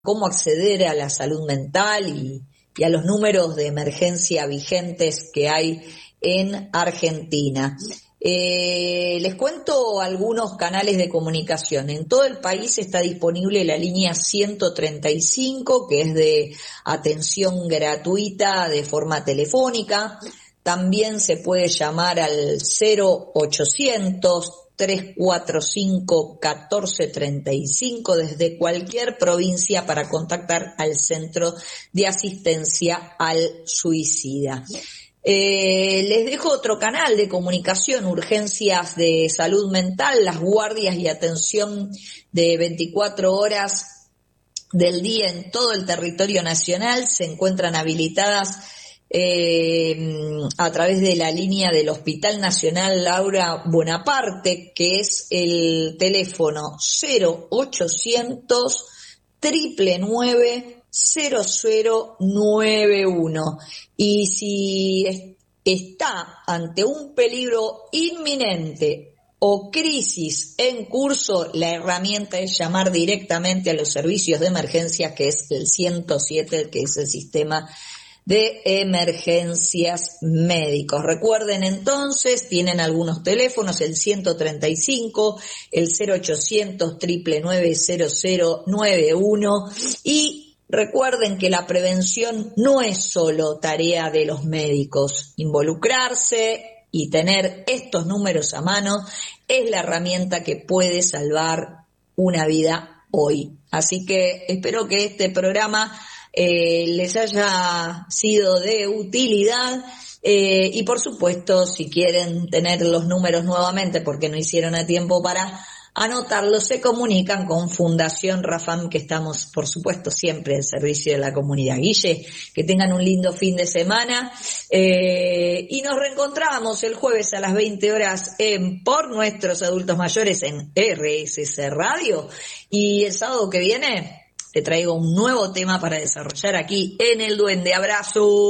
cómo acceder a la salud mental y a los números de emergencia vigentes que hay en Argentina. Les cuento algunos canales de comunicación. En todo el país está disponible la línea 135, que es de atención gratuita de forma telefónica. También se puede llamar al 0800 345 1435 desde cualquier provincia para contactar al Centro de Asistencia al Suicida. Les dejo otro canal de comunicación, urgencias de salud mental, las guardias y atención de 24 horas del día en todo el territorio nacional se encuentran habilitadas a través de la línea del Hospital Nacional Laura Bonaparte, que es el teléfono 0800 999 0091. Y si está ante un peligro inminente o crisis en curso, la herramienta es llamar directamente a los servicios de emergencia, que es el 107, que es el sistema de emergencias médicos. Recuerden entonces, tienen algunos teléfonos, el 135, el 0800 999 0091, y recuerden que la prevención no es solo tarea de los médicos. Involucrarse y tener estos números a mano es la herramienta que puede salvar una vida hoy. Así que espero que este programa les haya sido de utilidad, y por supuesto, si quieren tener los números nuevamente porque no hicieron a tiempo para anotarlos, se comunican con Fundación Rafam, que estamos por supuesto siempre al servicio de la comunidad. Guille, que tengan un lindo fin de semana, y nos reencontramos el jueves a las 20 horas en Por Nuestros Adultos Mayores en RSC Radio, y el sábado que viene te traigo un nuevo tema para desarrollar aquí en El Duende. Abrazo.